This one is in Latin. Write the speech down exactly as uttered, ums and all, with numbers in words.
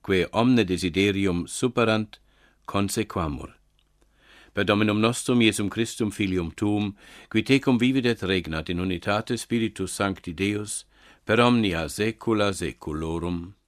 que omne desiderium superant, consequamur. Per Dominum nostrum Iesum Christum Filium Tuum, qui tecum vivit et regnat in unitate Spiritus Sancti Deus, per omnia saecula saeculorum.